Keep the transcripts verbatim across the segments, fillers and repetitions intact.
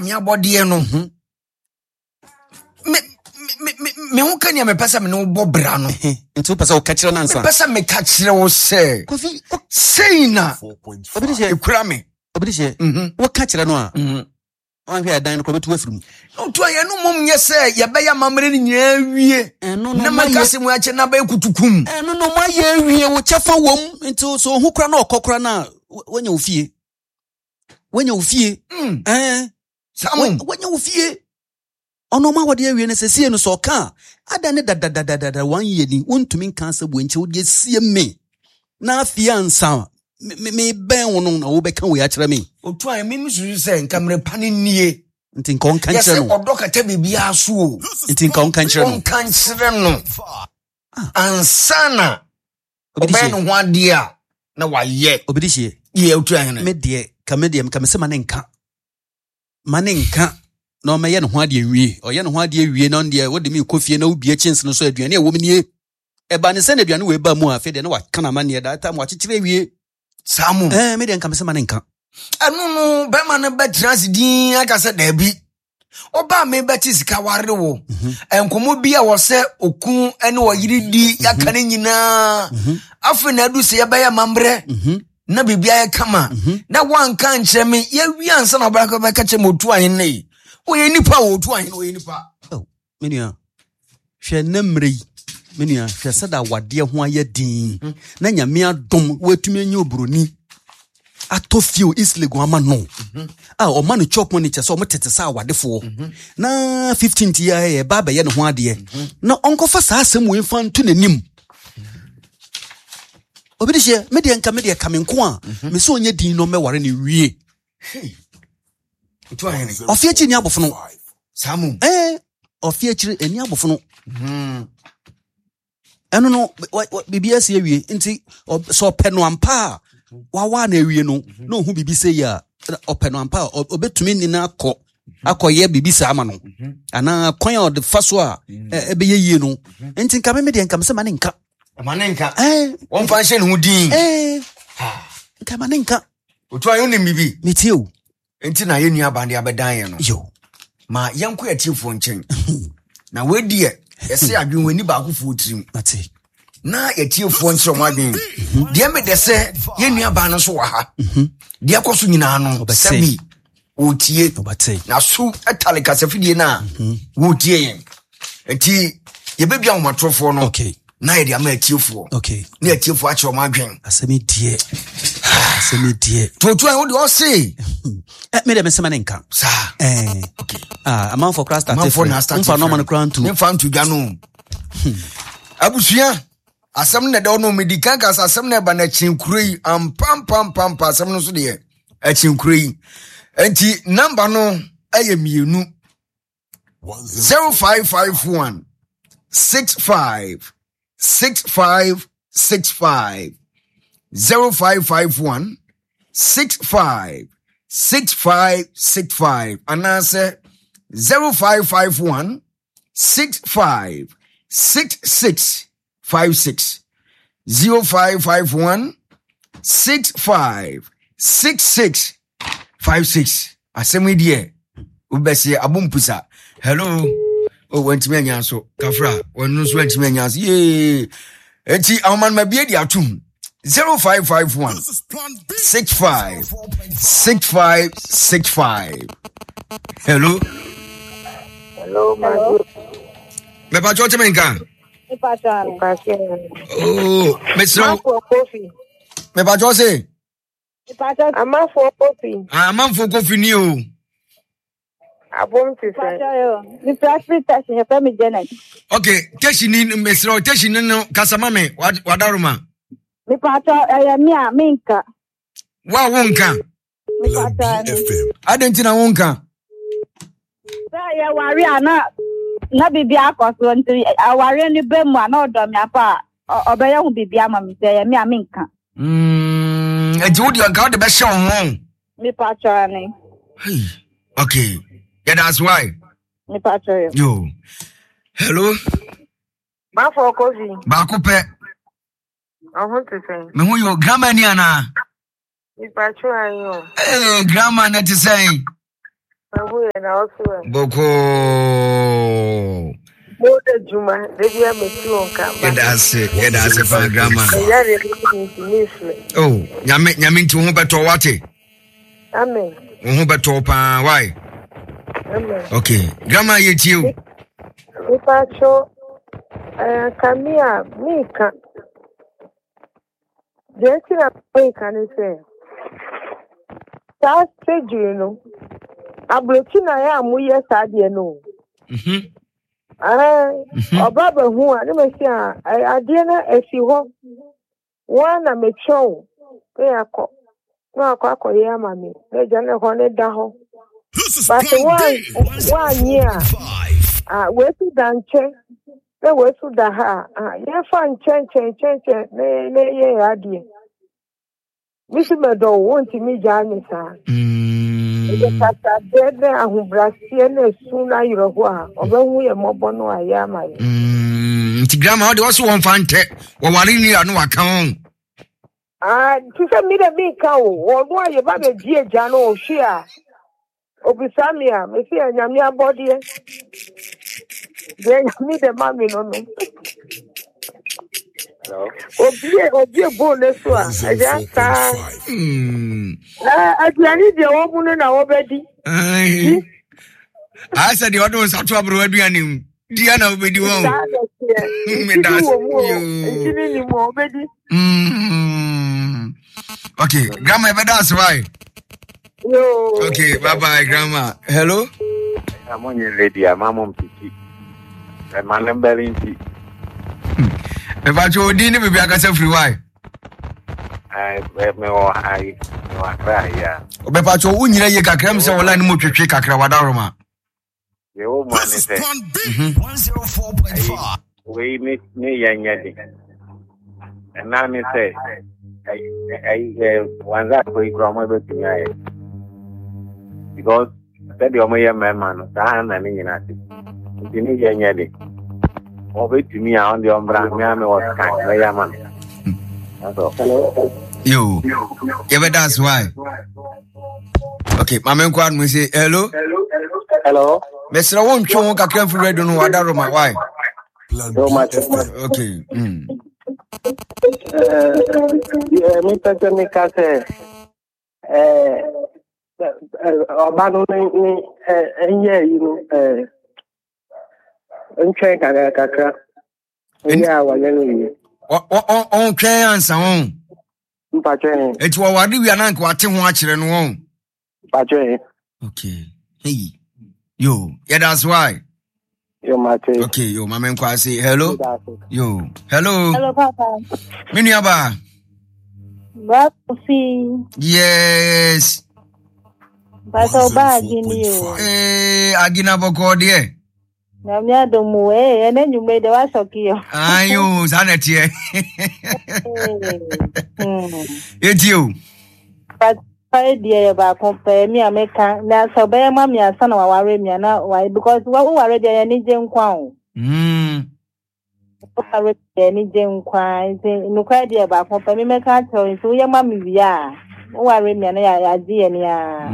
me abode no me me me me ho kan ya me pesa me no bobra no nti pesa o ka kire nansa me pesa me ka kire wo se sei na obidi je ekura me obidi je wo ka kire no a on hwe dan no ko betu afirim no to ya no mom nye se ye be ya mamre ni nya wie na makase mu ache na ba kutukum eh no no ma ye wie wo chefa wom nti so hu kura na okokora na wanya ofie wanya ofie eh samu wanya ofie ono ma wode awie ne sesie no so ka ada ne dadadadada wan ye ni wontumi nka se buenche wo de sie me na afia ansa me me ben wo no na wo be ka wo ya kire me otu an me misu se nkamre pane nie nti nka on kan kire no yes odo kata bibia so o nti nka on kan kire no on kan kire no ansana oben no ho ade a na wa ye obidi hie ye otu an me de ka me de ka me se ma ne nka ma ne nka no me ye no ho ade wie o ye no ho ade wie no de wo de me kofie na ubie chins no so aduane e wo me nie e ba ne se na aduane we ba mu a fe de na wa kana ma ne da ta mo akikire wie samu eh me de nka me se ma ne nka anu no be ma ne betrans din aka se da bi oba me beti sika ware wo enkomo bi a wo se okun ene wo yiri di yaka ne nyina afi na adu se ye ba ya mambre na bibia ye kama na wanka nkyere me ye wi ansa na obaka ba ka che motu ahen nei wo ye nipa wo otu ahen wo ye nipa oh menua hwe na mrei menua hwe se da wade ho aye din na nyame adom watumi anya obroni atofio islego ama no ah o man chop money che so mo tete sa wadefo na fifteenth year e ba ba ye no ho ade na onkofa sa asem we fa ntu nanim obi de me de nka me de kamenko a me so onye din no me ware ne wie otu ahen ofie chi ni abofo no samu eh ofie chi eni abofo no mhm eno no bibia se wie nti so pe no ampa wa wa na ewie no na ohu bibi se ya openo ampa obetumi ni na akọ akọye bibi se ama no ana kwan o de faso a ebe yeye no enti nka me de nka me se ma ne nka ma ne nka eh won fa hye ne ho din eh nka ma ne nka otu ayo ne bibi metie o enti na ye nua bande abedan ye no yo ma yanko ya tiefo nchen na wedi ye yese adwen wani ba akofo tirim ate na ye tiefo nchen mo adwen de me de se ye nua ba no so wa ha de akoso nyina no sabi otie na so etale kasafidie na wotie yen enti ye bebia womatrofo no okay na ye de ama tiefo okay na ye tiefo a che mo adwen asemi die asemi die toto an wo de o se eh me de me se ma ne nka sa eh okay ah amount for class start mfa no man kran tu mfa ntu dwa no abusua asem na da no medical gas asem na ba na chinkurei am pam pam pam pam asem no so de e chinkurei enti number no eye mienu zero five five one six five six five six five zero five five one six five six five six five and answer zero five five one six five six six five six zero five five one six five six six five six. Asemi die ubesi abumpusa. Hello. Oh, went me nyanso. Kafra, wonu so went me nyanso. Ye. Enti awman mabie di atum. zero five five one six five six five six five. Hello. Hello, my good. Me pa choche menka. Me pa choche. Oh, Mister I'm for coffee. Me pa choche. Me pa choche. I'm for coffee. Ah, man for coffee ni o. Abom ti say. Me practice test he pe me Janet. Okay, teshi ni Mister teshi no kasama me wadaruma. Me pa choche eh me a me nka. Wa wonka. Me pa choche. Adentina wonka. Say ya wari ana na bibia akoso nti aware ni bemu ana odo me apa obeye hu bibia ma me say me a me nka. Mm, e di odi anka de be hye won. Me pa choche. Hey. Okay. Yeah, that's why. Me pa choche. Yo. Hello. Ma for coffee. Ba ko pe. I want to say. Me hu yo grandma ni ana. Me pa choche yo. Eh, grandma na ti say. Abu and also. Boko. More than Juma, the dear Messionka. Yeah, that's it. Yeah, that's it for grandma. Oh, Yamin Yamin to whom better what? Amen. Whom better why? Amen. Okay, grandma, yet you. If I show Camilla, Mika. Just in a way, can you say? That's true, you know. I'm looking I am, we are sad, you know. Mhm. Ah, Baba, who I never see I dinner as you hope. One I make show. They are caught. No, I call you, mammy. They don't want it down. But one, one year. Ah, where to dance? They were to the ha. Ah, yeah, fun, change, change, change, nay, nay, yeah, idea. Mister Meadow won't me, Johnny, sir. Dead there, who Brazilian sooner you are, although we are more bono, I am. Hm, grandma, there was one fante, or one in your no account. Ah, to send me the big cow, or why you have a dear Jano, Shia. Obisamia, Monsieur Yamia body. Then me the mammy, no, no. Obie, Obie, bonus one. I just Hmm. I need the woman already. I said the other ones are trouble with you. Diana will be the one. Okay, grandma, but that's why. Okay, bye bye, grandma. Hello? I'm on your lady, I'm on Piki. I'm on a belly. If I told you, maybe I can say free why. I me or I cry, yeah. Bepacho, when you get a cram, so I'll let him to check a crawadaroma. The old man is one zero four point five. We meet me, young Yeti. And now me say, I one that we grandma to me. Because that you're my man, man, and an Indian. You need young Yeti. Over to me on the umbrella, me was kind of a man. You, yeah, but that's why. Okay, my man, quad me say hello. Hello. Mister I won't show a cram for red on what I my wife. So much. Okay. Hmm. Yeah, me tell me, Casse. Eh, Obano, and yeah, you know, eh, and check a cacra. Yeah, well, Oh, oh, clients on. Patrain. It's what we are not watching watching and won't. Patrain. Okay. Hey, you. Yeah, that's why. Yo, Mate. Okay, yo, my man, say hello. Yo, hello. Hello, Papa. Miniaba. What coffee? Yes. But so bad in you. Eh, Agina Boko, dear. Now, me I don't move, eh, and then you made the wash of you. Ah, you, Sanity. It's you. But I dear about compare me, I make now so bear mammy, a son of our Remy, now why? Because what we already any Jim Quang. Hmm. Any Jim Quang, no idea about compare me, make her tell you, so your mammy, we are. Oh, I remember, I dear, yeah.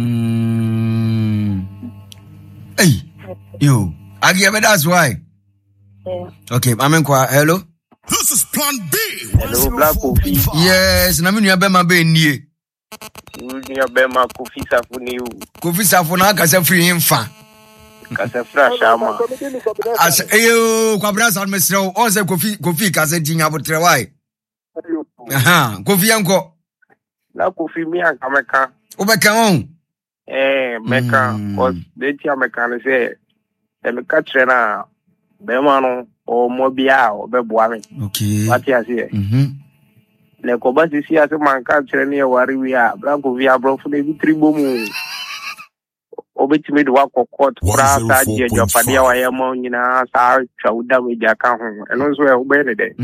Hey, you. I give it, that's why. Okay, I'm in quiet. Hello? This is Plan B. Hello, Black Coffee. Yes, and I'm in your bema being near. Your bema coffee safuni. Coffee safuna, Casa free infa. Casa fresh, ama. As you, Quabras and Mister also coffee, coffee, Casseting about Trewai. Aha, coffee uncle. La coffee me and Kameka. Obeka. Eh, Mecca was the tia mechanic say. The catcher Bemano or Mobia or Bebuami. Okay. What you say? Mhm. Le Cobasi see as a man catcher near where we are. Blanco via broke for the three boom. Obey me to walk or court. Brass, your padia, I am on in a star, shall damage your account. And also obey the day.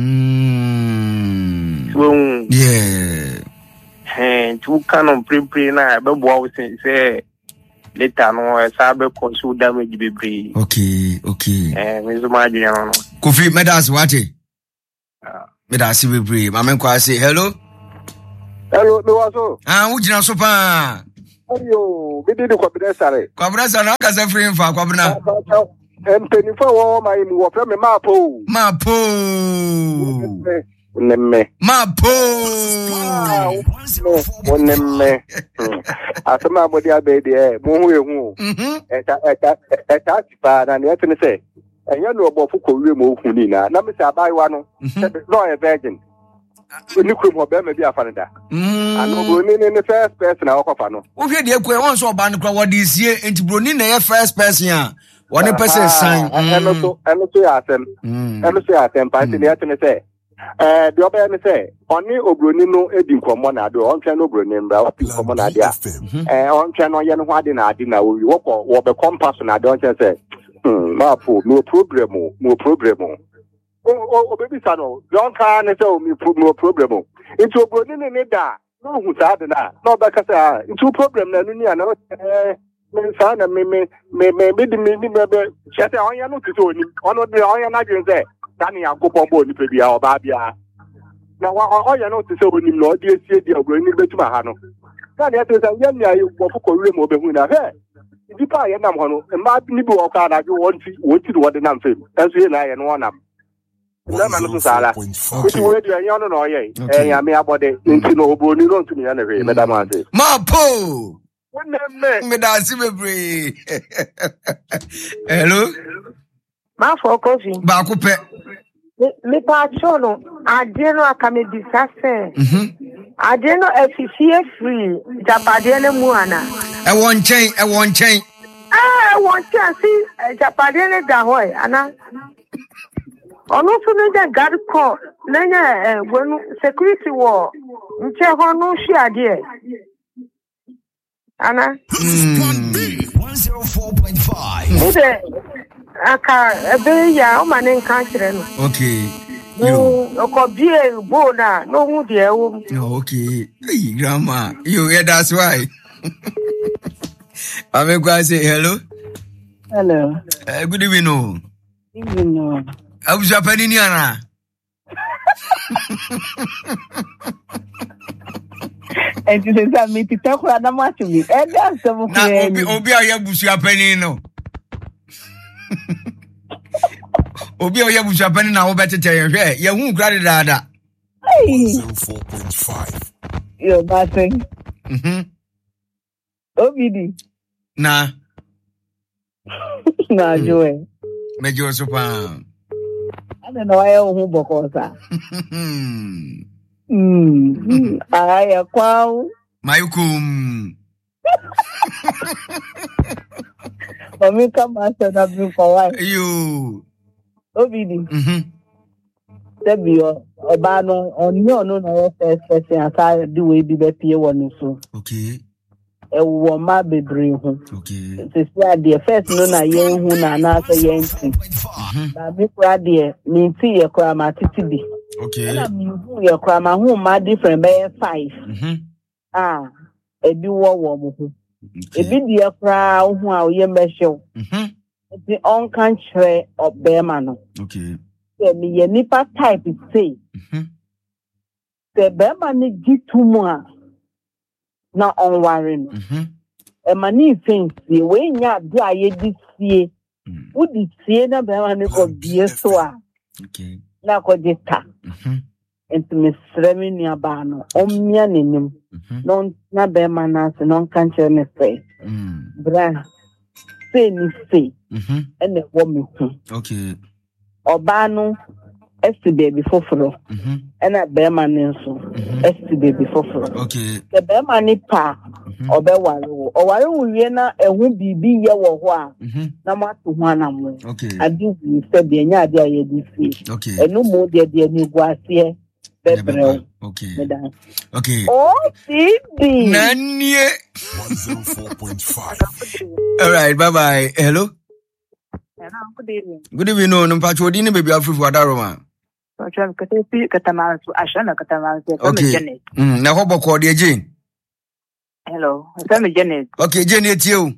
Mm. Yeah. And two cannon pre pre na Bebu say. Later, no, I sabe consul damage be free. Okay, okay. Eh, Miss Margiano. Kofi, Medas, what? Medas, we breathe. My man, say hello. Hello, no, also. Ah, would you know so far? Ayo, we did the Quabresare. Kwabrasa aka se free mfa kwabna. And penny for my mu from Mapo. Mapo. Nemme. Mapo. Nemme. Asama bodia baby, Mohu, Mhm. eta eta eta tipa na ne tene say. And you know about Fuko remove Hunina. Now, Mister Abaiwano, not a virgin. When you come up, maybe a fanada. I know Brunin in the first person, I'll offer no. Okay, the equa once or ban what this year into Brunin, a first person. One person sign. And also, and also, ask them. And also, ask them, but in the other say. Uh, the other say, only Obrunino, Edding Comonado, on channel Brunin, but Comonadia. And on channel Yan Wadina, dinner, we walk or the compass, and I don't say. Mapo, no problem, no problem. Oh, oh, baby, son, don't can tell me no problem. Into a broken in it, no, who's had that? No, because into problem, and you know, son, and me, me, me, me, me, me, me, shut on your notice on the iron again there. Danny, I'll go on board, maybe our babia. Now, all you know to say when you know, dear, see, you're going to my hand. Now, that is a young guy who will go remove the winner. If you buy a number, and my people of Canada, you want to want to do what the name says. That's really and one up. Lemon Sala. Which way do you know? Eh, I mean, about the into Boni, don't to me anyway, Madame. Mapo. Medasi Hello? Ma for coffee. Bakupe. Me patrono, I didn't know I can be disaster. Mhm. I didn't know if you see free, Japadiana Muana. I want chain, I want chain. Ah, I want to see Japadiana Gahoy, Anna. Also, the guard call, Nanya, when security war, Ncheho no she idea. Anna, one oh four point five. Aka, a baby, ya, my name country. Okay. No, no, beer, bona, no, dear. Okay. Hey, grandma. You, yeah, that's why. I'm going to say hello. Hello. Uh, good evening. Evening. I was up in Indiana. And you said, me to talk with them to me. And that's some of the Obi, I have Busia Penny. No. Obi, I have Busia Penny now. Better tell you, yeah, you won't grant that. one oh four point five. You're nothing. Mm-hmm. Obi, nah. Nah, Joey. Major Super. I don't know why I'm home because Hmm. Hmm. I acquire. Mayukum. But me come after that for why? You. Obi. Mm-hmm. There be a ban on no, no, no, first person as I do we be the P one so. Okay. A woman be bring home. Okay. This is the first no na yen who na na say yen ti. Na me kura de me ti ye kura ma titi bi. Okay. Na me hu ye kura ma hu ma different be five. Mhm. Ah, e bi wo wo mo hu. E bi de kura hu a ye mbehwe. Mhm. The on kan chere obema no. Okay. Se me ye nipa type say. Mhm. Se bema ni gitu mu a na on worry no. Mhm. E mani fancy we nya do aye di sie. Wo di sie na bema ni ko bie so a. Okay. Na ko jeta. Mhm. Enti mesremi ni aba no. Omia nenim. Mhm. Non na bema na se non kan chere ne say. Mm. Bra. Say ni say. Mhm. Ene wo me hu. Okay. Oba no esi baby foforo. Mhm. Ena bema ne nso esi baby foforo. Okay. The bema ni pa obe ware wo. O ware wo wie na ehu bibi ye wo ho a. Mhm. Na ma to ho anam. Okay. Adi wi se de nya ade aye di fi. Okay. Enu mo de de ni guasie bebrel. Okay. Medan. Okay. Oh, Bibi. Nanye. one oh four point five. All right, bye bye. Hello. Hello, good evening. Good evening. No, no, Pacho, didn't baby Afrifu Adaroma. Pacho, katapi katama to Ashana katama to Okay. Janet. Mm, na hobo ko de Jane. Hello, I'm Janet. Okay, Jane it's you.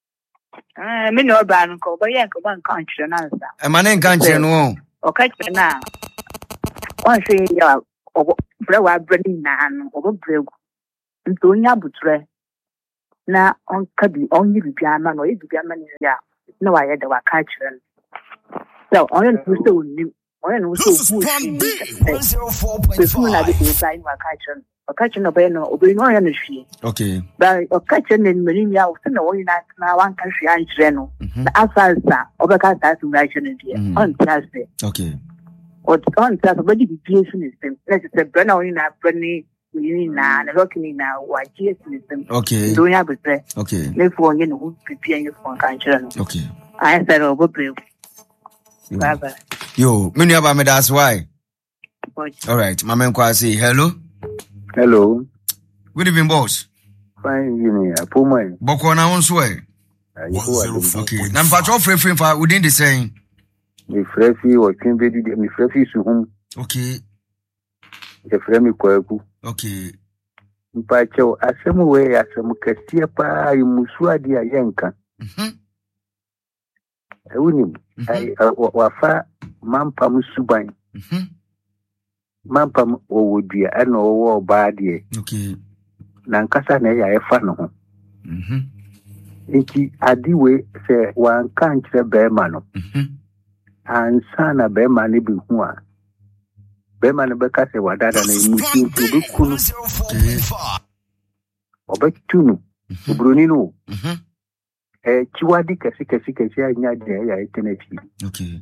Eh, me no ban ko, but yank one country na sa. E ma ne kan che no. Okay, na. One say ya obo brewa bredi na no, obo bregu. Nto nya butre. na on kabi on yi bibia ma no yi bibia ma ni ya na wa ye da wa ka kire so on you no so ni on you no so fu one oh four point so na five. be sai wa ka kire o ka kire no be no obi no ya no hwie Okay. ba o ka kire ne mani ya o se na wo yi na na wan ka hwie an kire no na asalsa o be ka ta su ra kire ne dia on tase Okay. o on tase ba di bibia su ne sem na se brana wo yi na brani ni na na lokini na wa G S ne sem Okay. do ya be Okay. ne fo nge no bibia nge fo ka kire no Okay. I said, "Oh, go play." Bye bye. Yo, many about me, that's why. All right, my man Kwasi, hello. Hello. Good evening, boss. Fine, you know, Puma. Boko na on swear. Okay, I'm part of free for within the same. Me frefi or kimbedi, me frefi su hum. Okay. The frame kwaku. Okay. Mpacho, asemu we, asemu kasia pa, imusua dia yenka. Mhm. Ewunim, ai wafa mampa musuban. Mhm. Mampa owodua ana owo ba de. Okay. Na nkasa na ya efa no ho. Mhm. Enti adiwe se wanka nkyere bema no. Mhm. Ansa na bema ne bi hu a. Bema ne beka se wadada na imusu obi kunu. Obetunu. Obroni no. Mhm. Eh chiwadi kasi kasi kasi anya de ya etenefi. Okay.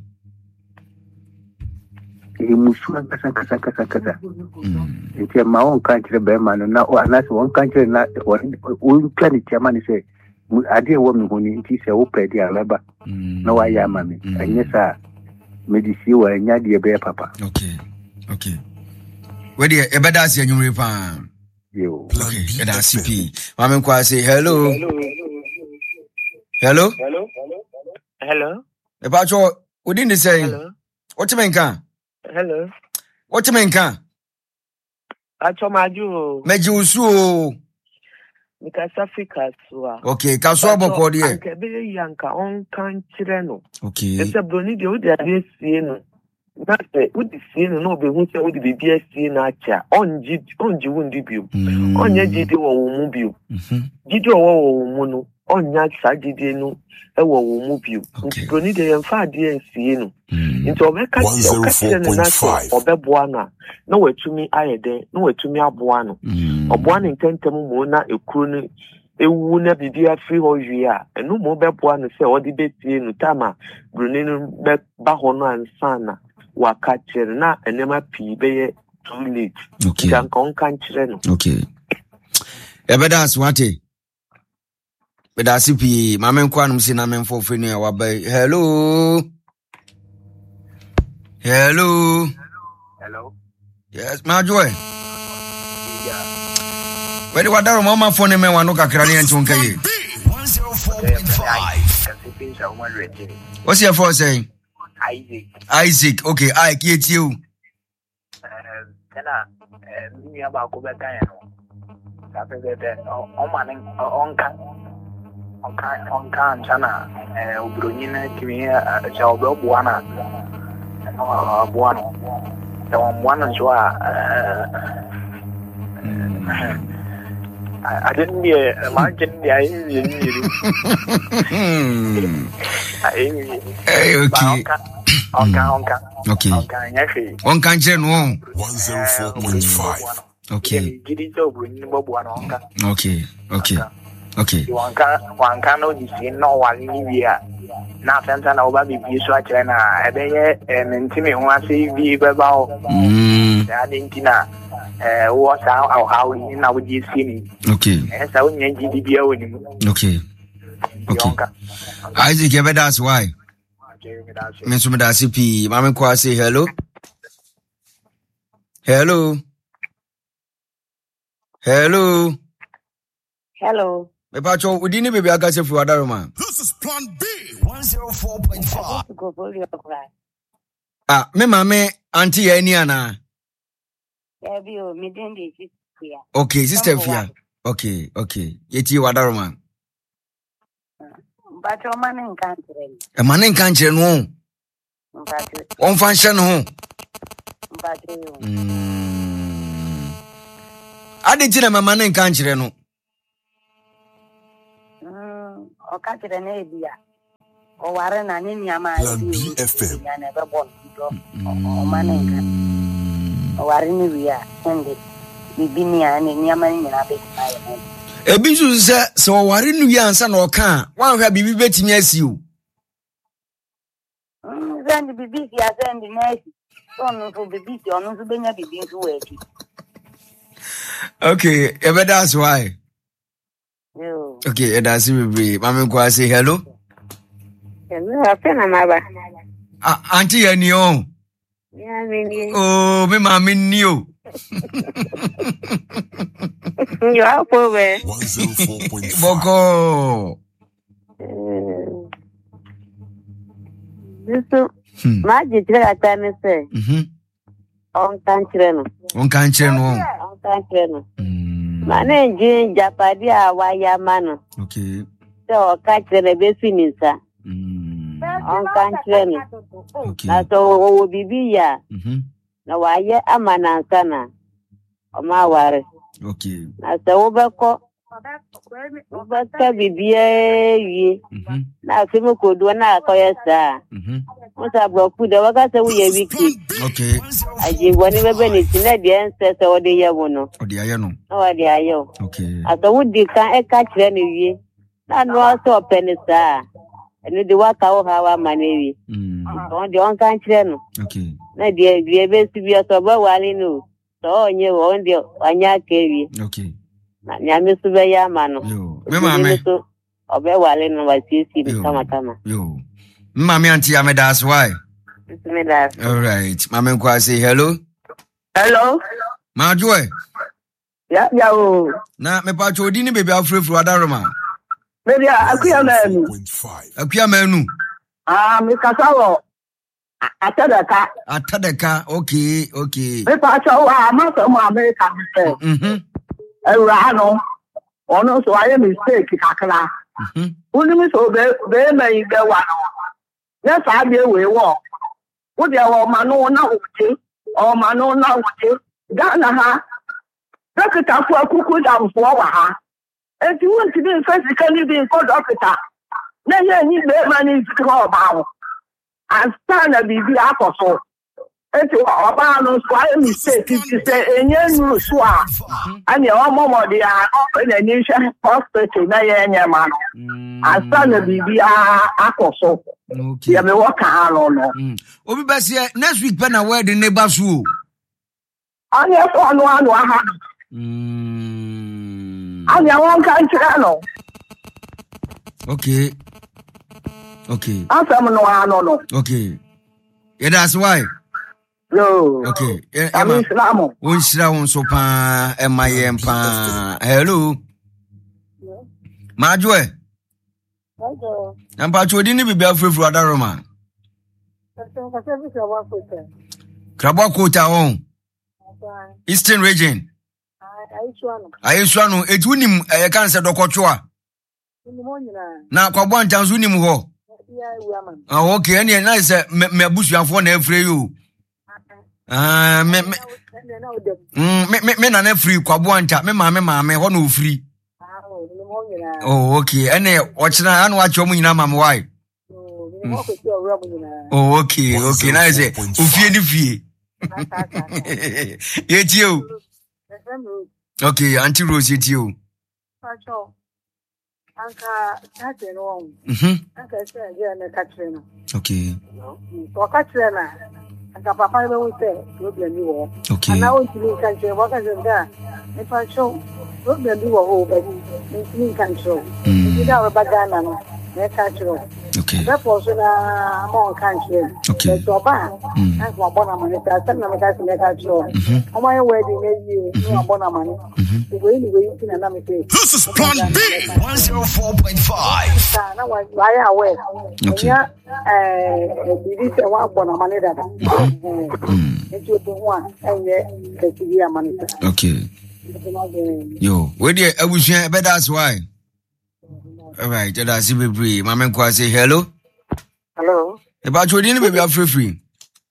E musu kasa kasa kasa kasa. Mm. Enti ma on kan kire be ma no na o anase on kan kire na o plan ti ama ni se ade wo mi honi nti se wo pedi alaba na wa ya ma mi anye sa medisi wa anya de be papa. Okay. Okay. Where the ebedas anyumre pa. Yo. Okay. Eda C P. My man Kwasi, hello. Hello? Hello? Hello? About your within the same. Hello? What you mean, can? Hello? What you mean, can? Acho maju. Mejusu. Mikasa Africa suwa. Okay, kaswa boko die. Anke be yanka on kan kire no. Okay. Ese broni de o de ade sie no. Na se o di sie no no be hu se o di bibia sie na acha. Onji onji wundi bio. Onye jide wo wo mu bio. Mhm. Jide wo wo mu no. Onya sa jide no e wo wo mu bio. Nti broni de yemfa ade ensie no. Nti obeka one oh four point five. Obeboa na na watumi ayede na watumi aboa no. Oboa ne ntentem mo na ekuru no ewu na bibia free ho wi a enu mo beboa no se odi betie no tama broni no be ba ho no ansa na waka kire na enema pii be too late. Okay. Kan kon kan kire no. Okay. Ebedas wate. Bedasi pi mama nkwa no se na memfo free no wa bai. Hello. Hello. Hello. Yes, my joy. Where do wadaro mama phone me wanu kakra ne ntu nkaye. one oh four point five. What's your phone saying? Isaac. Isaac. Okay, I get you. Eh kana eh mi aba ko be kan no. Sa pe be o ma ne onka. Onka onka chana eh obroni na kimi cha obo buana. No buano. The one one so I didn't imagine the okay. Okay. One country no. one oh four point five. Okay. Okay. Okay. Okay. One can one can no this no one here. Na fenta na oba bibi so akere na ebeye mentimi ho ase bi beba o. Mm. Ya dentina eh wo sa au how ni na wo di sini. Okay. Eh sa wo nyen di bia woni. Okay. Okay. Isaac Ebedas why? Me so me da C P, mama kwa say hello. Hello. Hello. Hello. Me pa cho udi ni baby aga se fu adaro ma. This is plan B one oh four point five. Ah, me mama auntie ya ni ana. Yeah, bio me den dey Fia. Okay, sister Fia. Okay, okay. Yeti wadaro ma. But your man in country. E man in country no. But On function no. but Mm. Ade ti na mama in country no. o ka kire na ebia o ware na ni nyama B F M ya na be bon do o manenga o ware ni bia ende bibi ni ya ni nyama ni na be na ya ebi so se se o ware nu ya ansa na o ka wan hwa bibi betimi asi o mm zendi bibi ya zendi na asi onu fo bibi ti onu so benya bibi nso wa eki. Okay, yeah, that's why. Yo. Okay, yeah, that's it. Mama go say hello. Hello, apena maba. Ah, auntie yani o. Yeah, me. Oh, me mama ni o. You are poor. one oh four point five. Boko. This ma jitire ata me say. Mhm. On kan kire no. On kan kire no. On kan kire no. Ma na nje japadi a wa ya ma no. Okay. So o ka kire be finisa. Mm. On kan kire no. Okay. Na so o bibi ya. Mhm. Na wa ye amana sana. O ma ware. Okay. Na so wo be ko. Wo be ka bibi e wi. Mhm. Na fi mo ko do na ko ye sa. Mhm. Musa bloku de waka se wo ye wiki. Okay. Aji woni bebe ni tina de ense se wo de ye wo no. O de aye no. O de ayo. Okay. Aso wo di kan e ka kire ni wi. Na no aso penisa. Eni de waka wo ha wa manewi. Mm. On de on kan kire no. Okay. Na de de be si bi so ba wali no. So onye wo on de anya kewi. Okay. Na nyame su be ya ma no. Yo. Me mama. Obe wali no wa si si kama kama. Yo. Mama auntie ame that's why. Bismillah. All right. Mama go say hello. Hello. Ma joy. Ya ya o. Na me pa chodi ni baby afrefru adaroma. Baby akuya manu. Akuya manu. Ah, me kasawo. Atadaka. Atadaka. Okay, okay. Me pa chawo ah ma so mo America me. Mhm. Ewura no. Ono so aye mistake kakala. Mhm. Uni mi so be be me be wa no. Na sa bi we wo. Wo de wo ma no na uti. O ma no na uti. Gana ha. Dokita fu akuku dam fu wa ha. Enti won ti be physically be ko dokita. Na ye ni be ma ni ti ko ba wo. Asta na bibi akoso. Enti oba no so aye mistake ti se enye nu so a. Ani o momo de a no na ni hwe hospital na ye nya ma no. Asta na bibi akoso. Okay. Ya me work alo no. Mm. Obi basi next week be na wedding neighbor so. Ani e fo no anu aha. Mm. Ani awon kan kira no. Okay. Okay. Asam no anu no. Okay. Yeah, that's why. Yo. Okay. Yeah, I'm yeah, Islam. Won shira won so pa M I M pa. Hello. Ma joy. Hello. Nampa chodi ni bibi afrefru adaroma. Krabwa kota on. Eastern region. Ayesuano etunim e kan se dokotwa. Na kwabwa ntanzu nim ho. Ah okay, ene na se me abusuafo na afre yo. Ah me me me me na na free kwabwa nta me ma me ma me ho na ofri. Oh okay, ene ochina anu acho mu nyina mam why? Oh okay, okay, na say ofie ni fie. Yetio. Okay, Auntie Rose yetio. Pacho. Anka tate no. Mhm. Anka se je na katre no. Okay. To katre na. Anka papa be wo se problem ni wo. Okay. Ana wo tili katre wo ka se da. Ni pacho. Problem ni wo ho ba ni ni katre. Ni da wo bagana no. Ne katre. Okay. Therefore so na mo katre. Okay. So ba. Anka wo bona mani ta san na me ka se ne katre. Omo ye wedding na yi ni wo bona mani. This is Plan B one oh four point five. Okay. Okay. Yo, where the abusia be that's why. All right, that's it be. Mama kwa say hello. Hello. About you didn't be free free.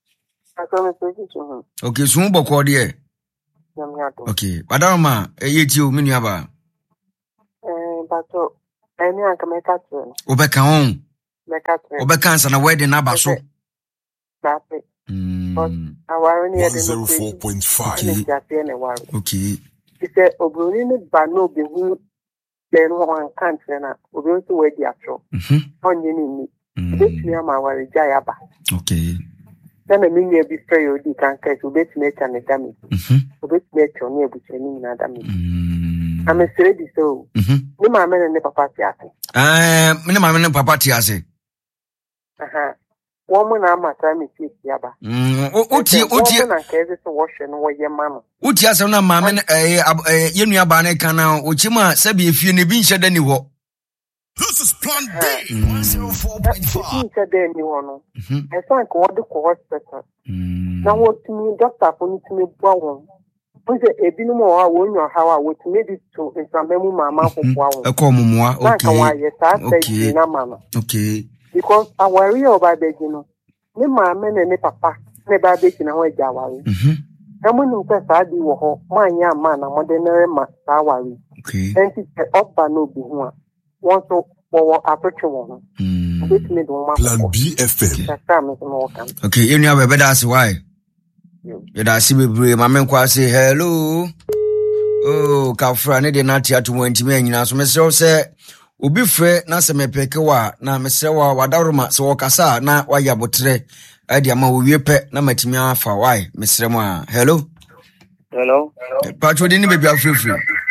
Okay, so boko there. Okay, Madama, eh, you, Miniaba. Eh, but Any uncle make a turn. Obeka on. Make a turn. Obeka and a wedding abaso. That's it. But I worry near the zero four point five. Okay. He said, Obrunini Bano be who then one country na Obrun to wear the actual. On you need me. This year, my worry Jayaba. Okay. Then a mini be fair, you can catch a bit nature and a damage. A bit nature near which any damage. I'm a steady so. No, my men and the papa tiasi. Ah, no, my men and papa tiasi. Aha. Woman, I'm a time is Yaba. Uti, Uti, and cases to wash and wear your mamma. Uti, as a mamma, a Yemia Bane Canal, Uchima, Sabi, if you never shed any walk. This is plan B. one zero four point five. I thank what the hospital. Now, what to me, doctor, for me, Bowen. Was it a bit more? I won't know how I would made it to in some memo, mamma, for Bowen. A common moi, okay, okay. Because I worry about the you know. Me mamma and me papa, never baking away Jawari. And when you say I do, my young man, I'm ordinary master. Okay. And it's up by no be one. Want to for approaching one. Plan B F M. Okay, you know where that's why. You da see me brave, my men say hello. Oh, Kafra, ne de na tia to wenti me nyina so me say obi frɛ na sɛ mepeke wa na mesrɛ wa wadaroma sɛ wɔkasa na wayɛ abotre ade ama wo wie pɛ na matimi afa wai mesrɛ mu a hello hello patro de ni baby afrefre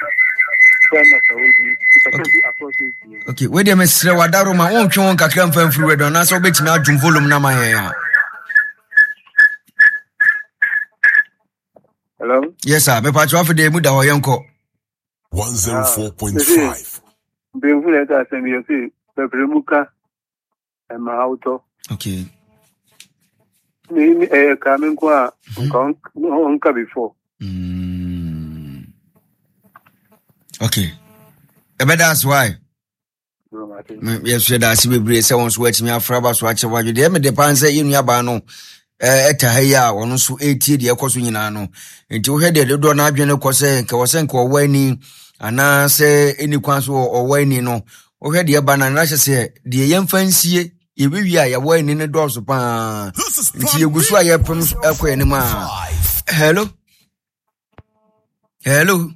okay we de mesrɛ wadaroma wontwe won kakra mfa mfiri we don na sɛ obetimi adwum volume na ma yɛ hello yes sir me patro afde mu da wo yenko one zero four point five. Benvule ka semi yosi pepremuka e ma auto. Okay. Ni eh kamen kwa nka nka before. Mm. Okay. Ebe that's why. Yes, we da si bebre se won so atimi afra ba so ache wadwe de me de pan se yenu aba no eh eta haya wono so eighty de ekoso nyina no. Enti wo hede de do na adwene ko se nke wo se nke wo wani ana se eni kwanso owani no wo hwe de ba na na hye se de yemfansie yebewi a ye wani ne doso pa nti yegusu a ye pem ekwe ni ma hello hello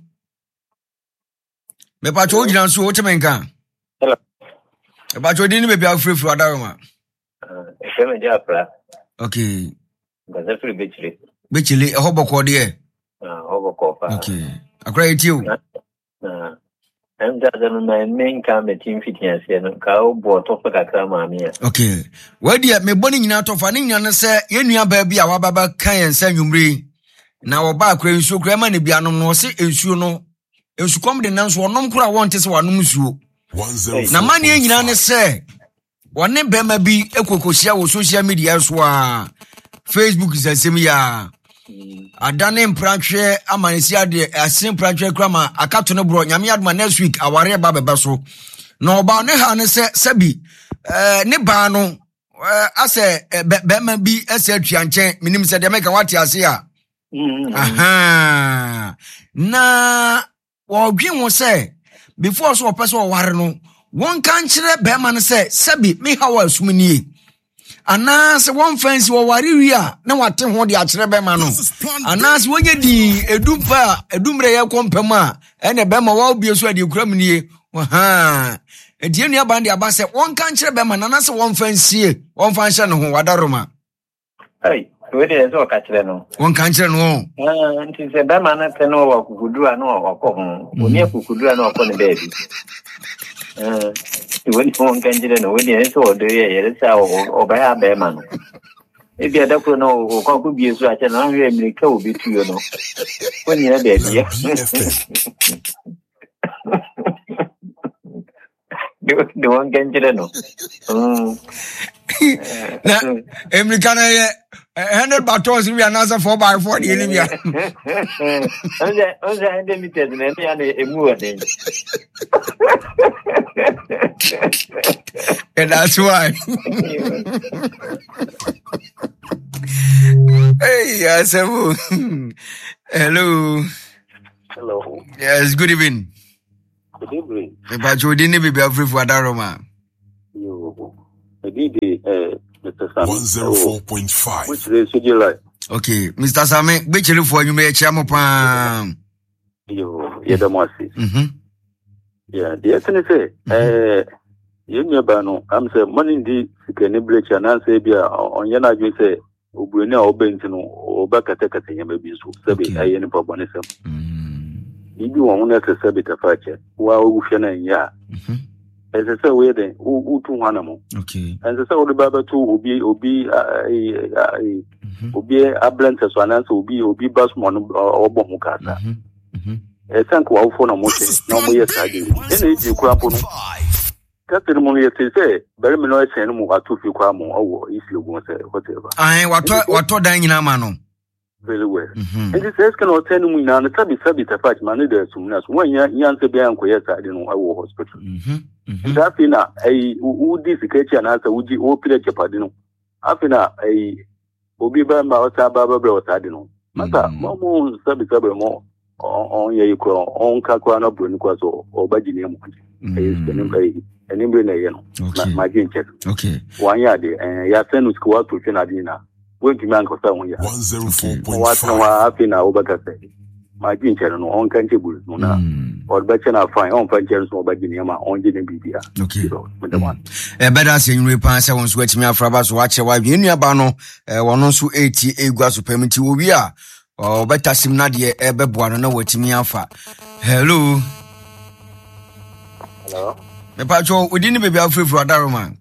me pa cho gina so wo temenka hello e ba cho di ni be bia free free adaroma e se me ja pra okay ngaze free bechile bechile e hoboko de e ah hoboko pa okay akra etiu ah I'm just a main camera team fitness and cow bought off a cramamia. Okay. Where dear me bonning in out of an Indian say, you near baby, our baba can send you bring. Now, back when so cramani be no say, and you know, if you come the nuns one no cra want is one musu. Now, money in an say, one name bema be a cocosia or social media as well. Facebook is a similar. Adane mpranche amanisia de asin mpranche krama akato ne bro nyame adma next week aware ba beba so no oba ne ha ne se sabi eh ne ba no ase be ma bi ase atwanche minim se de meka wate ase a aha na wo dwen wo se before so person ware no won kan kire be ma ne se sabi me ha wa asumnie anas one fancy wo wari wi a na wate ho de akere be ma no anas wonye di edumpa edumre ye kompam a ene be ma wa obi so ade kuram nie ha edie nua bande aba se won kan kire be ma na anas one fancy won fancy no ho wadaroma ai we de so ka kire no won kan kire no ah nti se be ma na pe no wa kukudura no okọ ho oni kukudura no okọ ne baby eh when you want to get no when you so do ye say o ba ya be man e bia da ko no o ko ku bi so a che na hwe America obi tu yo no when you dey bia the one can get no mm na America na ye hundred battles we another four by four the enemy onze onze ende mited na ya na emu ade and that's why hey yes hello hello yes good evening Delivery. But you didn't be free for Daroma. You did the Mister Sam. one oh four point five. Which race would you like? Okay, Mister Same, which you for you may chamopan. You, you're the Mossy. Mm-hmm. Yeah, the essence say, eh, you know, I'm saying money in the Canibridge and answer on Yana, you say, Ubrina or Benton or Bacatecate, maybe so, Sabi, I any proponism. You do one as a Sabit of Facher, while Ushana and Ya. As I say, we're the Utu animal. Okay. And the Saudi Baba too will be, will be, a will be a blend as one answer will be, will be Basmon or Bomukata. A thank you for no more. No more, yes, I do. Any you crap on Captain Monia say, very minor animal are two few cramo or if you want to say whatever. I what what to dying in a mano. Very well. And this says cannot tell me now the Sabi Sabi Tafat man there soon as one young Sabian Quiet, I don't know, I will hospital. Afina, a would this catch and answer would you open at your padino? Afina, a Obi Bamba, Baba, or Tadino. Mata, Momo, Sabi Sabi more. On ye call on Kakwana Brunicos or Bajinium. An embryo, my ginger. Okay. One yard, and Yasen was go out to Finadina. Went to Manco Sound. one oh four point What's no happy now, Obacase. My ginger, no on Canterbury, no, or Bachana fine on Panchers or Bajiniama on Jimmy Bibia. Okay. With the one. A better saying, repass, I was waiting me for us watch a wife in your bano, one also eighty a glass of payment to Ubia. Oh, better sim Nadia ebe buana no wati mi afa. Hello. Hello. Me pacho we didn't be free for Daroma.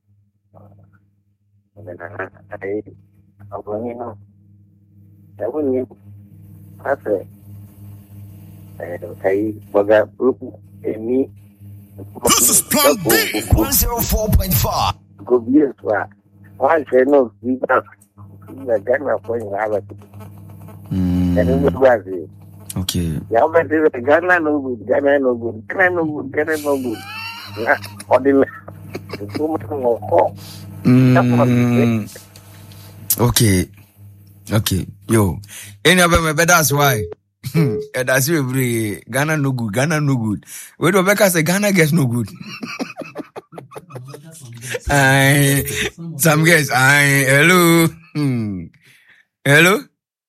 I abonino. I wouldn't have I baga me. This is Plan B one oh four point five. Go be as well. Why say no? We got the Ghana for you have it. Okay. Yeah, but the Ghana no good, Ghana no good, Ghana no good, Ghana no good. Yeah, or the too much more. Okay. Okay. Yo. Any of them, but that's why. That's every Ghana no good, Ghana no good. Wait, Rebecca say Ghana gets no good. I some guys, I hello. Hmm. Hello.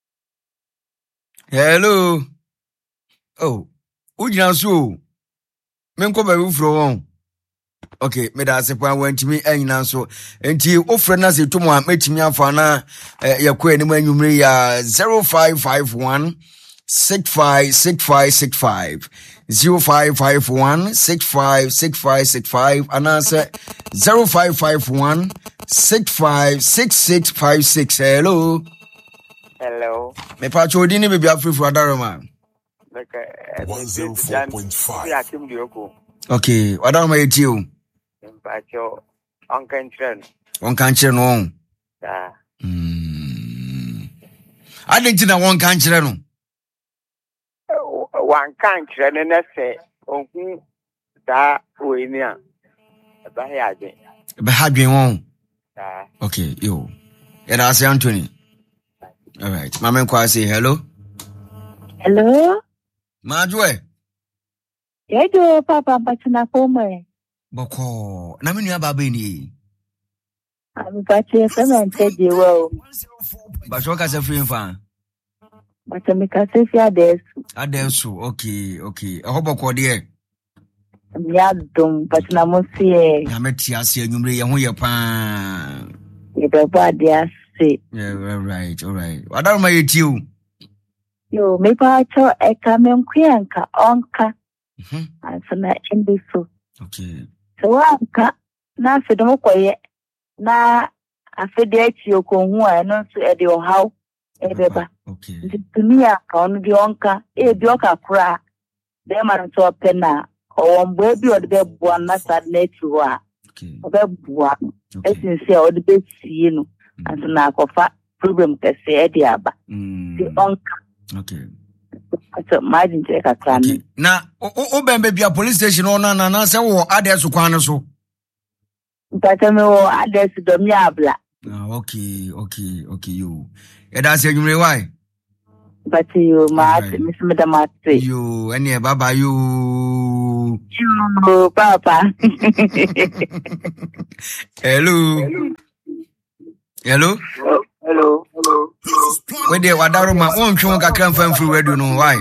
Hello. Oh, Ujina so. Menko be from. Okay, me da se pa went me anyina so. Enti ofre na se to mo metimi afa na yakọ ani manwumre ya zero five five one six five six five six five zero five five one six five six five six five and answer zero five five one six five six six five six. Hello. Hello. Me pa chodi ni bibia free for Adaroma. one oh four point five. Okay, Adaroma eti o. Pa cho on kan chire. On kan chire no. Ah. Mm. Ade na won kan chire no. Wan kan chire ne na se onku da we ni a. Ba ha adwen. Ba ha adwen won. Ah. Okay, yo. Era say Anthony. All right. Mama Nkwa say hello. Hello. Majwe. Yedo papa batina kome. Boko. Na me nua baba ni. Ami bache semen teje wo. Ba so ka se free fan. Bache me ka se fi adesu. Adesu. Okay, okay. E ho boko de. Ya dum batina mo sie. Ya meti ase anwumre ye ho ye pa. Ye be ba de. Yeah, all right, all right. What are my you? Yo, me pa cho e ka men kwianka onka. Mhm. Asana endiso. Okay. So anka na fedo koye na afede achi okonhu a no so e de ohaw e beba. Okay. Dunia ka onu di onka e bi oka kura. Be man so pena o mbo bi o de be bua na sadnet wa. Okay. O be bua. Esinse o de be sie no. And so now kofa problem kese edi aba. The onka. Okay. So imagine take a clan. Na o bembe bia police station ona na na se wo address kwan so. Mpata me wo address do mi abla. Ah okay, okay, okay you. E da se nwure why? But you ma miss me da ma say. You any baba you Oh, Papa. Hello. Hello. Hello. Hello. Where they were down my own chunk, I can't find free. Where do you know why?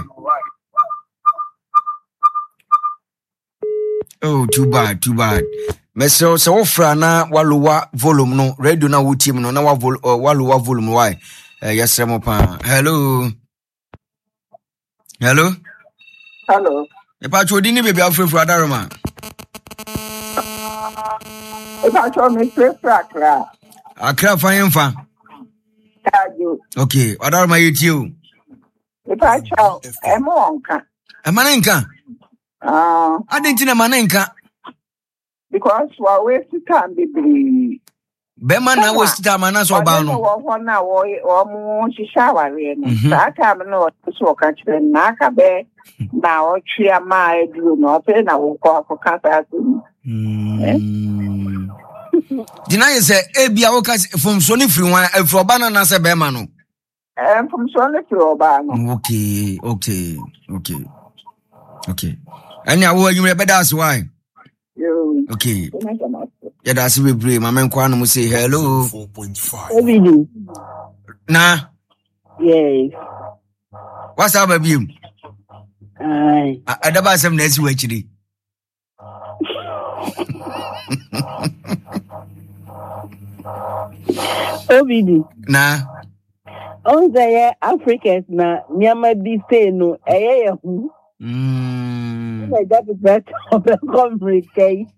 Oh, too bad, too bad. Meso so ofra na waluwa volume no radio na wutim no na wa vol uh, waluwa volume why uh, yes remo pa. Hello. Hello. Hello. E pa chodi ni baby afrefra daroma. E pa cho me frefra kra. Akra fa yemfa. Tajo. Okay, adaroma yetio. E pa cho e mo onka. E manenka. Ah, adentina manenka. Because wa waste time baby. Be man na waste time na so ba no. Wo ho na wo o mu shisha ware no. Sa time no so ka chire na ka be na o twa ma edu no pe na wo ko ko ka sa so. Mm. Dina ye say e bia wo ka from so ni free wan e fro ba na na se be ma no. Eh from so ni free ba no. Okay, okay, okay. Okay. Anya wo you be that's why. Okay. Yeah, that's we brave. My man Kwano will say hello. four point five. Everything. Nah. Yes. What's up, baby? Aye. I never some next week actually. Everything. Nah. On the Africans na nyama di say no eh hu. Mm. Like that is better of the complicated.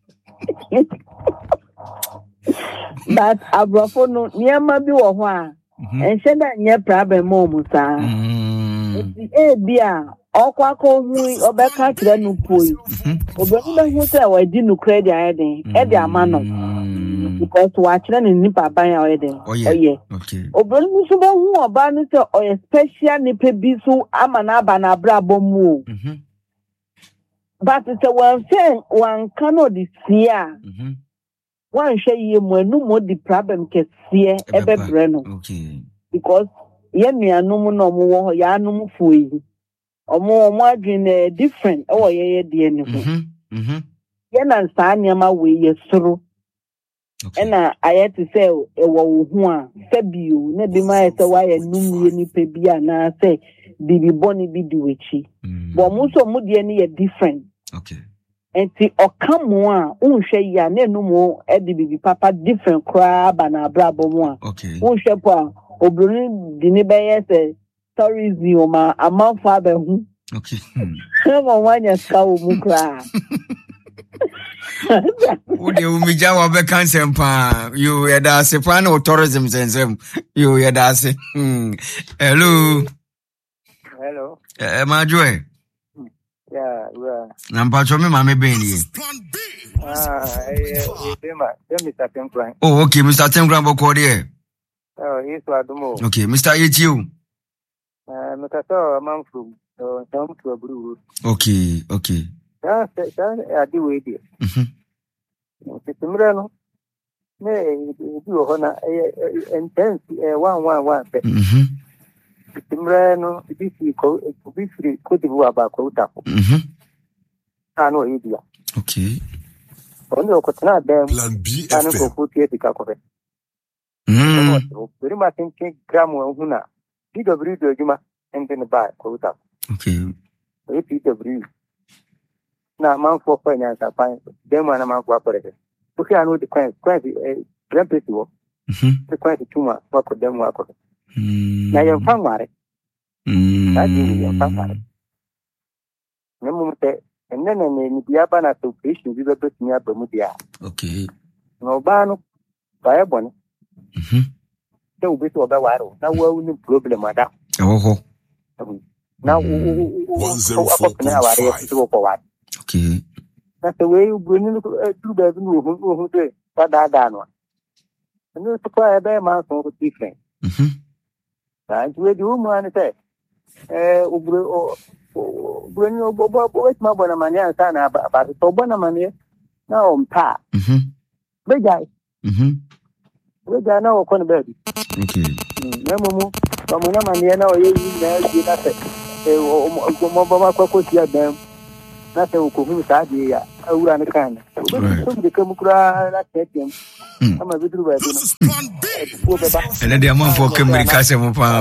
But abrafo no nyama bi wo ho a enhye da nye problem mo mu sa e bia okwa ko hu obeka kire no poi obenu da hu se wa di no credit ayeden e di ama no because wa kire ni nipa ban ayeden oye okay obenu so ba hu oba no se oye special nipa bi so ama na aba na bra bomu mhm but it's a one thing one cannot see one share ye mo no mo the problem ke see e be bre no okay because ye nuanum no mo wo ya anum fuyi omo omo adwin different e wo ye ye de ni ho mhm mhm ye na nsa niam we ye soro okay na ayet say e wo wo hu a sabio na bi ma ye say wa ye num ye ni pe bi ana say bibi boni bi di wechi bo mo so mo de ni ye different okay enti okamu a unhwe ya na enumu e di bibi papa different kra ba na brabo mu a okay unhwe po a obroni di ni be yese stories ni o ma amanfo abehu okay mo wanya ska o mu kra wo de o mi ja wa be cancel pa you ya da se pa no tourism sensem you ya da se hello hello eh ma joy yeah yeah number two me mama ben here ah eh eh ma Mister Temkran oh okay Mister Temkran boko there oh he's wadumo okay Mister Etiu eh metato manfu so some to blue okay okay yeah yeah adi we there mhm Timre no me di ho na intense eh one one one mhm Timre no bi fi ko bi free ko di wa ba ko ta ko mhm ano idia okay on o ko tana dem Plan B ano ko ko tie tika ko be mhm very much thinking gram wo huna P W do juma enten ba ko ta okay e P W na man for finance apan dem na man for apore o ki ano the coin coin eh grand place wo mhm the coin tuma ko ko dem wa ko mhm na yan fanware mhm na di yan fanware ne mu te enne ne ni bia ba na to patient bi be betumi abamu dia okay no ba no ba e bone mhm te obi to ba waro na wa uni problem ada oho na one zero four point five okay na te we u ni tu ba bi no ho ho te ba da da no no to kwa e be ma so different mhm na ju e di o mo ani te eh o bro o bro ni o bo bo bo ma bona mania sana ba ba to bona mania na o mpa mhm be jai mhm be jai na o ko ni be bi okay na mo mo ba mo na mania na o ye yi na di na te eh o mo mo ba ma kwa ko ti adam na se ko hu sa di ya awura ne kan so de kam kura na tetem ama bidru ba bi no ene de amon fo kamri ka se mo pa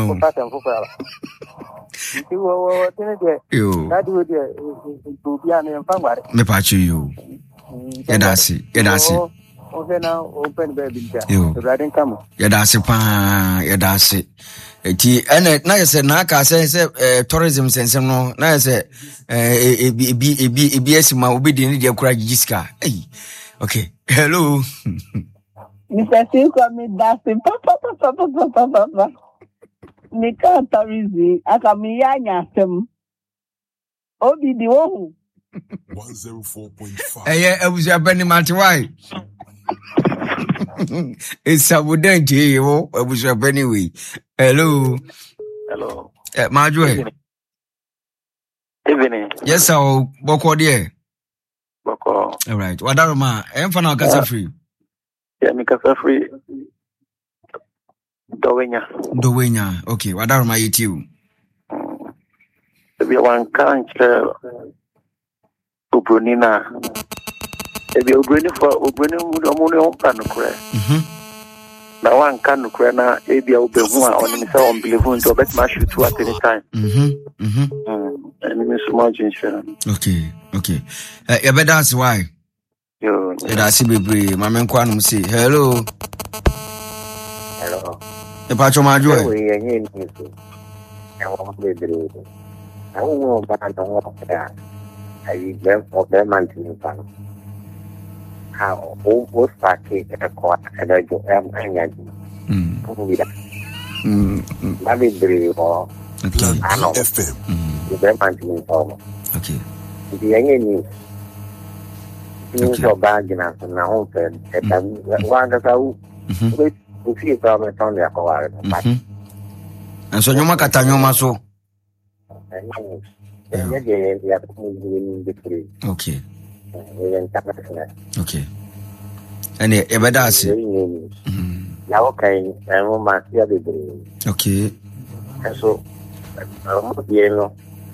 wo tene de na di wo de do bia ne fa ngare me pa chi yo yedasi yedasi o na open baby nta yo radin kam yedasi pa yedasi eti ene na yese na ka se se tourism sense no na yese e bi e bi e bi esima obi de ne de kura gigiska eh okay hello Mister Siko me dasi papa papa papa papa ni ka tarizi aka mi yanya sem obi di wo one oh four point five eh abusu abani mate why it's abudan je yo abusu abani we hello hello eh majwe evening yes sir boko there boko all right wadaroma em fa na kasa free yeah mi kasa free dowenya dowenya okay wadaroma yitiu ebi wan kanche obronina ebi obroni for obroni mu mu ne on kan kure mhm na wan kan kure na ebi obehu a on mi say on believe into bet ma shoot to at any time mhm mhm and me small ginger okay okay eh ya bedas why yo ya da si bebre ma men kwa no say hello hello e pa choma jo we yen ni so e wo bebre I don't know about that. I them for them and to fan. How all package at a court and I do am energy. Mm. Mm. That is very well. Okay. I know. F M. The them and to fan. Okay. The young news. News or bag in us now open. And one that I will see if I'm on the acquired. And so nyoma kata nyoma so. Okay. Okay. And e beda ase. Ya okay, e mo ma sia bebre. Okay. So, mo bien no.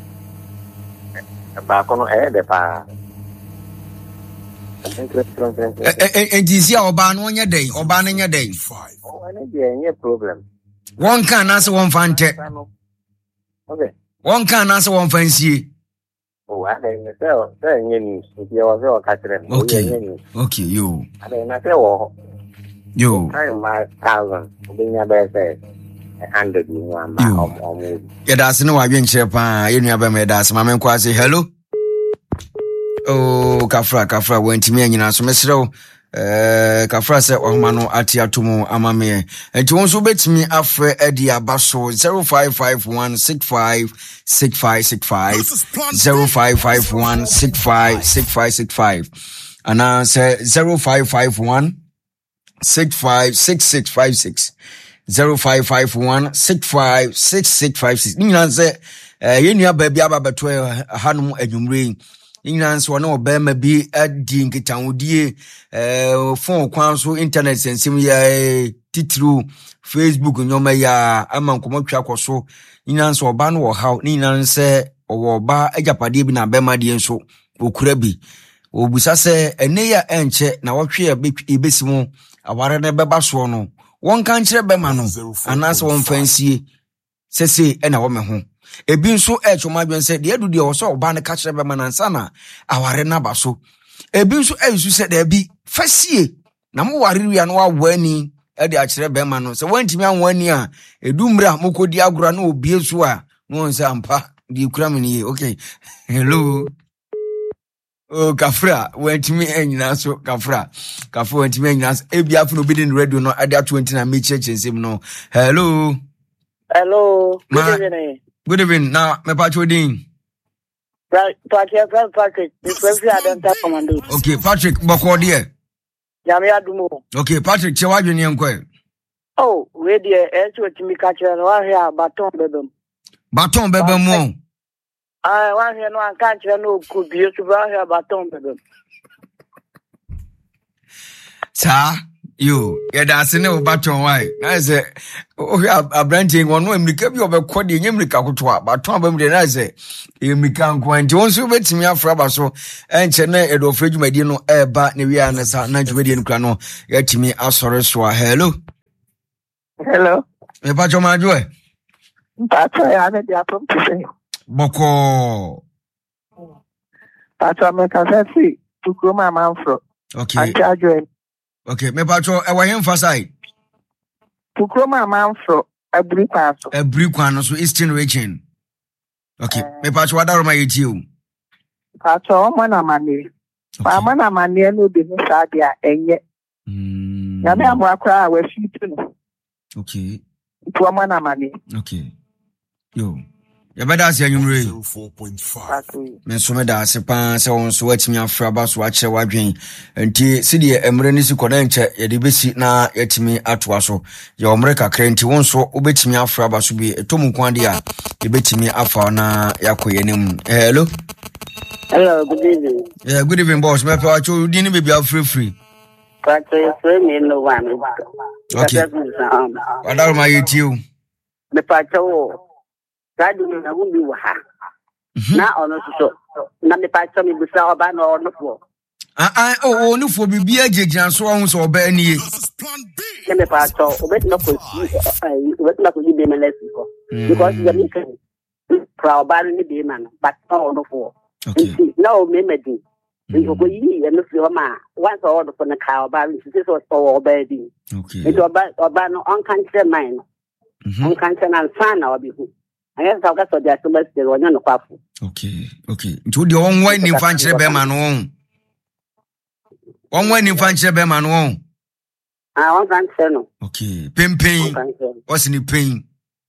Ba kono e de pa. E e dizia oba no nya den, oba no nya den. O ene de nye problem. Won kan na se won fante. Okay. Won kan na se won fansie. Oh, I didn't say, say, news. If you are very catching, okay, okay, yo. I didn't say, oh, yo. I'm my thousand, being a better, a hundred in one. Yeah, that's no again, Chepa. You never made us, Mamma Quasi. Hello. Oh, Kafra, Kafra went to me and you know, so Mister Eh Kafra se ohmano ati atomo amame enti won so betimi afre edi abaso zero five five one six five six five six five zero five five one six five six five six five ana se zero five five one six five six six five six zero five five one six five six six five six ni nan se eh yenua ba bia ba beto hanum adwumre Inans one or Bema be at Ding Towndy, uh, phone council, internet, and similar titru, Facebook, and Yomaya, among Comotrack or so. Inans or Ban or how Ninan say, or Ba Ejapadibina Bema Dienso, or Krebi, or Busase, a near enche, now what she a big ibisimo, a warren babaswono. One country Bemano, and answer one fancy, Sese, and a woman home. Ebi nso e choma dwen se de edu de o so oba ne ka kire be manansa na aware na ba so ebi nso e su se de bi fasie na mo ware ria no awani e de a kire be ma no se wantimi anwani a edu mra mokodi agora na obi esu a no nse ampa di kura mini okay hello oh Kafra wantimi enyina so Kafra Kafra wantimi enyina so ebi afu no bi din radio no ade twenty na me church nsem no hello hello good evening. Good evening. Now, me Patrick. Patrick, Patrick. This is I don't have commando. Okay, Patrick. Boko dear. Yamia Dumo. Okay, Patrick. Chewa juni yankwe. Oh, we dear. Eso chimi kacha no here baton bebem. Baton bebem mo. Ah, one here no kacha no could be to here baton bebem. Sa, Yo, yeah, that's in a baton. Why? I say, oh, a branding one way, we kept you over quaddy, Yamrica, but Tom, I say, you can go and don't you wait me up for so and Chennai, Edo Fridge, my dear, no air, but Nivianas are not ready in Crano. Get me a sorry, so hello. Hello. A patch of my joy. That's why I had the apple to say. Boko. That's what I can see to grow my mouth from. Okay. And charge you. Okay, me patro, I want him for side. To grow my mouth from a brick pass. A brick one, so Eastern region. Okay, me patro, what are my you? Patro, one of money. My man, a man, no business idea, and yet. Yammy, I'm going to cry with you too. Okay. To a man of money. Okay. Yo. You better say you ready. four point five. Men so me da se pan se won so watimi afra ba so akyere wadwen enti se de emre ni si koda nche ye de besi na yetimi atoa so ye omre kakra enti won so obetimi afra ba so bi etomu kwan de a ye betimi afa na yakoye nim. Hello. Hello, good evening. Yeah, good evening boss. Me pa cho di ni be bia free free. But you say me no one. Okay. Wadaro ma yetiu. Me pa cho God na wumbi wa ha. Na ono so. Na me pa cho me busa oba na ono fo. Ah ah oh oh no fo bibia jejjan so ahun so oba ani. Na me pa cho obet no ko ai obet na ko di be me lesson ko. Because you me can proud ba ni be man but no ono fo. Okay. No me me di. You go yi and no ma once all for the cow ba this is what so oba di. Okay. It oba oba no on country mine. On country and fan obi hu. I guess I'll get so just to let the one on the quafu. Okay, okay. To the one way in Fancy Beman won. One way in Fancy Beman won. I want to know. Okay, pain, pain. What's in the pain?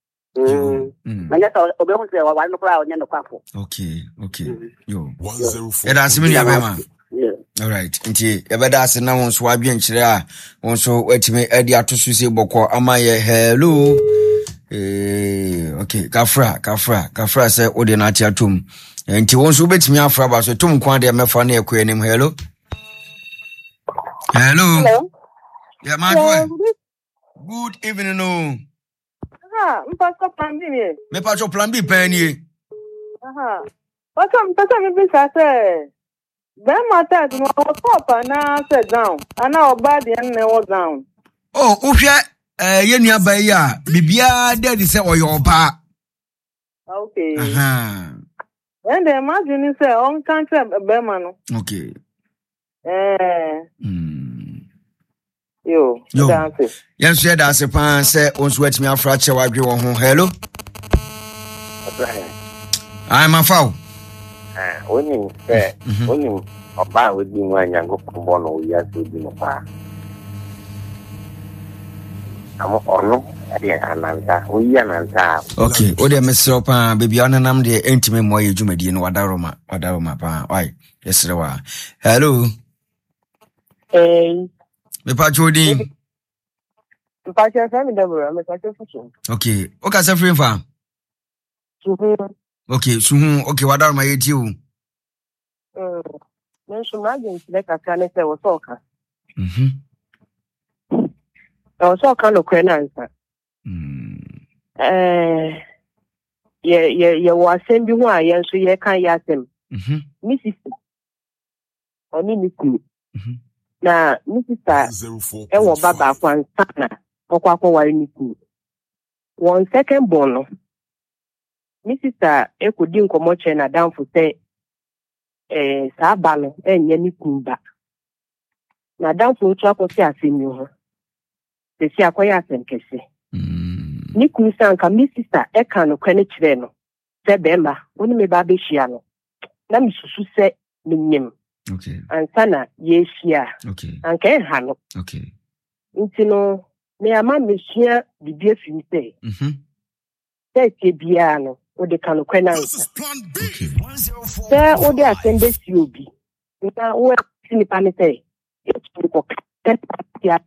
Mm. I guess I'll be able to say one o'clock on the quafu. Okay, okay. Yo, one zero four. Yeah, that's me, Abema. All right. Nti ebeda se na won so adwen kire a won so watime adi atoso se boko amaye hello. Eh, okay, kafra, kafra, kafra say odi na tia tum. Nti won so betimi afra ba so tum kwan de mefa na ekwe nim. Hello. Hello. Hello. Yeah, my boy. Good evening no. Ah, mpaso plan B ni. Me pa cho plan B pan ni. Aha. What's up? What's up? Me bisa say. Then matter no up na sit down. Ana oba de na was down. Oh, uhwe eh ye nua ba ya bibia de de say oyo oba. Okay. Aha. And the imagine say on country be man no. Okay. Eh. Mm. Yo, Yo. dance. Yes, yeah, that's a pan say on sweat me afra che wadwe wo ho. Hello. I'm a foul. Ah, oni eh oni oba we bi nwa nyango kombo no ya so bi no pa. Amo ono ade ananta, o yi ananta. Okay, o de mesro pa baby onanam de entime mo ye dwumadi no wadaroma, wadaroma pa. Why? Yesrewa. Hello. Eh. Me pa jodi. Pa che fa mi dabura, me pa che fuso. Okay, o ka se free fa. Mhm. Okay, suhu, okay, wadaroma ye ti o. Mm. Men so imagine like a can say was okay. Mhm. I was all kind of answer. Eh, yeah, yeah, yeah, was send you one, yeah, so yeah, can you them? Mhm. Missus Oni Miku. Na, Missus E wo baba kwa sana, okwa kwa wari niku. One second bono. Missus E kudi nkomo che na down for say, eh, sa balo, eh, nye niku ba. Na down for uchu ako si asimi ho. Sisi akwaya asenkese. Ni kunsan ka mi sister e kan no kwene kire no. Se bema, woni me ba be hia no. Na mi susu se minyem. Okay. Ansana ye hia. Okay. Anka ha no. Okay. Nti no me ama me hia bibie fi se. Mhm. Se ke bia no, o de kan no kwena ansa. Okay. Se o de asende si obi. Na wo sini pa me se. E tu ko ya.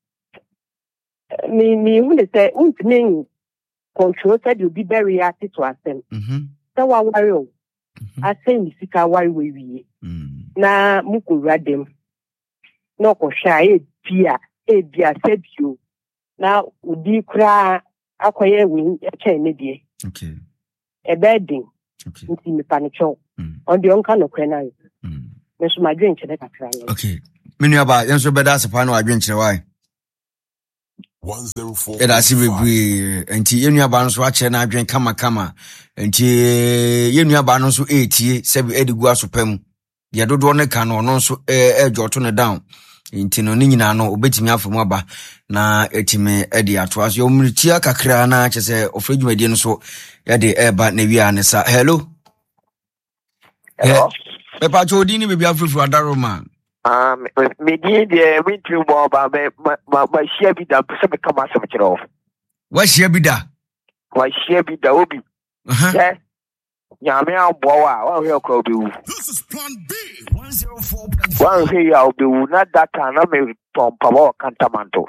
Me, me, when they say, "Untning control," said you'll be very reactive to us. Mhm. So what worry? I say, "Misika worry we we." Na muku radem. No ko shy fear. ebia sebio na udi kura akoye we che ne die okay e bedding okay nti me panicho on the onka no kwe na me so ma dwen che kakra okay menu aba yenso beda sepa no adwen kire why one oh four Eda si bebre enti yenu aba no so ache na adwen kama kama enti yenu aba no so etie se edigu asopam ye dodo ne ka no no so e joto ne down enti no ni nyina no obetimi afamu aba na etime edi atoaso yo mritia kakra na che se ofredwumadi no so ye de eba na wi anesa hello hello me pa chodi ni bibia fufu adaroma ah me di de wintry ball ba ma ma share bi da se be kama se kire off wa share bi da wa share bi da obi eh nyame abo wa wa he okra obi wu this is plan B one oh four point five wa he ya obi wu na data na me pompa ba kantamanto